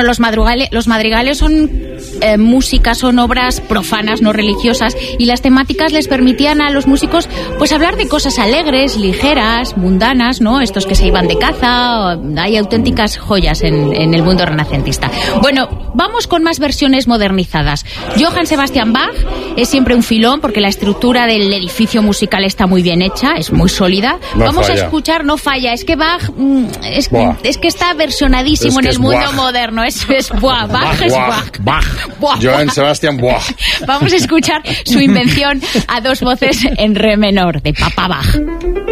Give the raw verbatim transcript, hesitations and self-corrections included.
los madrigales, los madrigales son eh, música, son obras profanas, no religiosas, y las temáticas les permitían a los músicos pues hablar de cosas alegres, ligeras, mundanas, ¿no? Estos que se iban de caza, hay auténticas joyas en, en el mundo renacentista. Bueno, vamos con más versiones modernizadas. Johann Sebastian Bach es siempre un filón porque la estructura del edificio musical está muy bien hecha, es muy sólida. No vamos falla. a escuchar, no falla, es que Bach mm, es, es que está versionadísimo Es que en el es mundo Bach. moderno, es, es buah, Bach, Bach, es Bach, Bach. Bach. Buah, Johann buah. Sebastian Bach. Vamos a escuchar su invención a dos voces en re menor, de Papa Bach.